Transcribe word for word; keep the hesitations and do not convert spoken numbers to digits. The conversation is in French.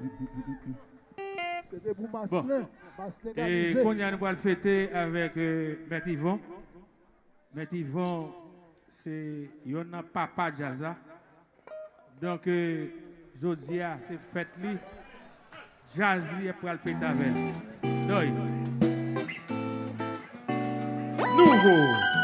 C'était pour Maslin. Maslin Et qu'on y a nous va le fêter avec euh, Maître Yvon. Maître Yvon, c'est un papa jazza. Donc, euh, Jodia, c'est fête li. Jazz li est pour le fêter avec. Nouveau.